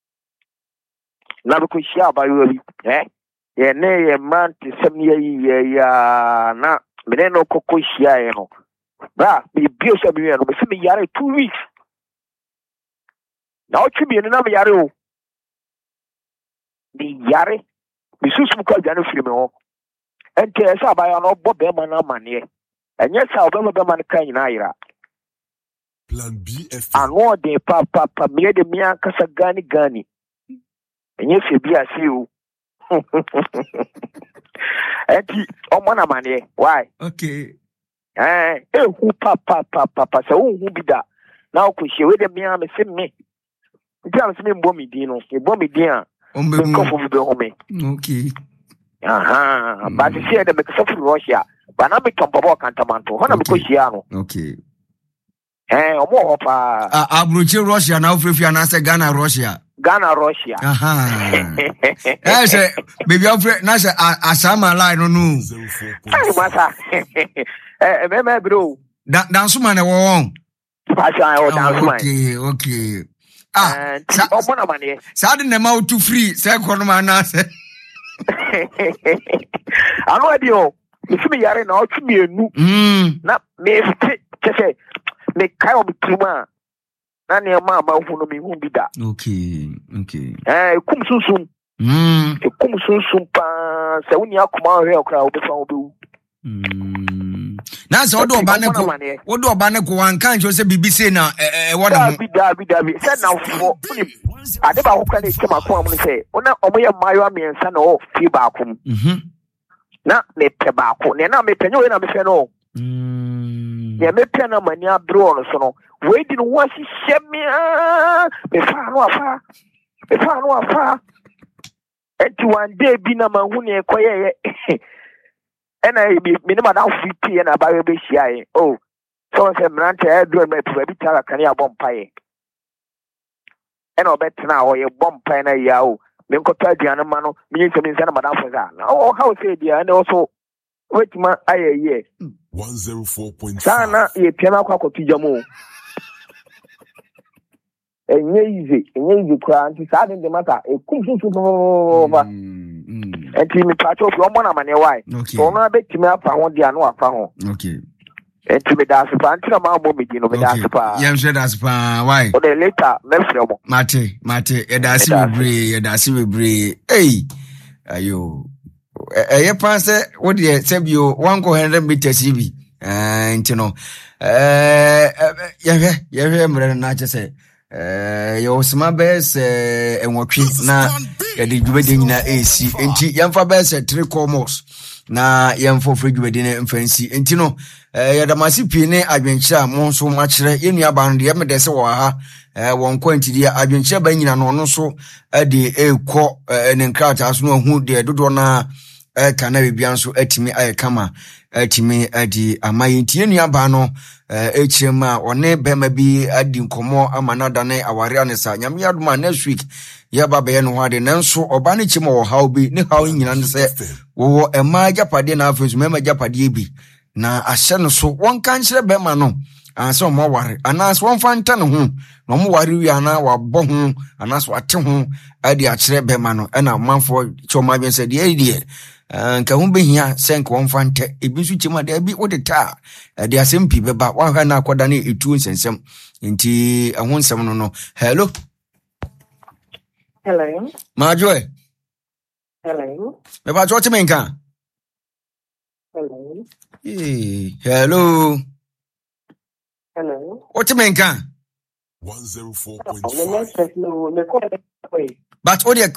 na ko share ba yo bi eh ye ne ye man ti sem ye ya na me ne no kokko share ye no bra bi bio se bi no me se me yare two weeks na o twi na me yare o bi yare bi susu ko ganu firi me ho ente esa ba ya no bo be ma na mane enye sa o be ma na kan nyina ayira plan B F anu de pa pa pa me de mi akasa gani gani enye se bi asi o enti o mo na mane why okay eh eh hu pa pa pa pa pa se hu bi da na o ko hye we de mi am se me nti am se me mbo mi din no e bo mi din a ombe ko fu bi ho me okay aha but see the make of Russia but na be tombo kantamanto ho na me ko hye ano okay eh omo ho pa ah abruchi Russia na ofrefi na se Ghana Russia Ghana Russia aha eh se baby ofre na se asama line no no ai masa eh me me bro dan dan so man e won pasha o dan so man okay okay ah omo na mane sa de na ma to free se ko no ma na se anu adio mi yare na o tumi enu na me fit kese me kai o bituma na ne ma ma hu no mi hu bi da okay okay eh kum sunsun mm e kum sunsun pa se woni akoma hwe okra o be fa o be wu mm na se odo oba ne ko odo oba ne ko wan kan jo se bibise na e wo na bi da bi da bi se na fo uni ade ba ko kan e kema ko amu se ona omo ye mayo amiensa na o fi ba ko mhm na me pe ba ko ne na me pe nyo na me fe no mm ye me pe na mani abro no so no we di no wasi shemia me fa no afa me fa no afa enti one day bi na ma hu ne ko ye ena bi me ne ma da fiti na ba we be hia ye oh so se mrante e do me pe bi tara kan ya bom paye ena obetna o ye bom paye na ya o me ko ta diana ma no me yin se me na ma da fo za oh how say dia na also wait ma aye ye one oh four point five sana ye piana kwa ko tijamo enye ize enye ize kwa anti sa de mata e kum susu no ba enti mi pacho obi omo na mane why so no abetimi afa ho dia no afa ho okay enti me da sepa anti na ma mo me di no me da sepa yem she da sepa why o de later me frɛ mo mate mate e da se bebre e da se bebre eh ayo eh pa se wo de se bio one hundred meters bi eh enti no eh ye ye ye mre na che se eh yo sma bes eh enwotwe na ya de dwubede nyina esi enti yemfa bes three comos na yemfo fridwubede ne mfansi enti no eh ya damasi pii ne adwenkyira mo nso makire yenu aba no de yemde se wo ha eh won kwantidi adwenkyira ba nyina no no so ade ekọ ne nkrata so no hu de dodo na eh kana bibia nso atimi ayekama atimi adi amayi nti yenu aba no eh echirema one bema bi adi nkomo amanada ne aware anesa nyame aduma next week ya baba ye no hade nanso oba ne chima wo haw bi ne haw nyina ne se wo ema japade na afesu mema japade bi na ahye no so won kan kyere bema no anse mo ware anas won fanta ne ho no mo ware wi ana wabɔ ho anas wate ho adi akyere bema no na manfo choma bi se de edi nka hu behia senk won fante ebi su chima de bi odeta de asempi beba wa hwa na akoda ne etu nsensem nti ehun nsem no no hello Hello. Majoy. Hello. Me ba cho me nka. Hello. Eh, hello. Hello. What me nka? one oh four point five. But all the